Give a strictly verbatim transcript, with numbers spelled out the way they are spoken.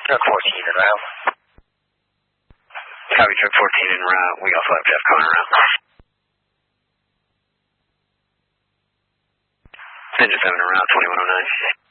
Truck fourteen en route. Copy, truck fourteen en route. We also have Jeff Connor around. Engine seven en route, twenty-one oh nine.